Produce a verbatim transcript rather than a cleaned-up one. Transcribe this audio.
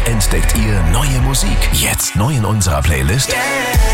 entdeckt ihr neue Musik. Jetzt neu in unserer Playlist